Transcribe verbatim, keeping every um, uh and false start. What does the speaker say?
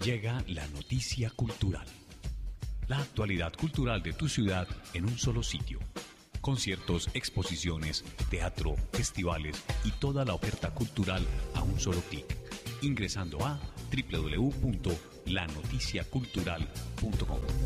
Llega la noticia cultural. La actualidad cultural de tu ciudad en un solo sitio. Conciertos, exposiciones, teatro, festivales y toda la oferta cultural a un solo clic. Ingresando a doble u doble u doble u punto la noticia cultural punto com.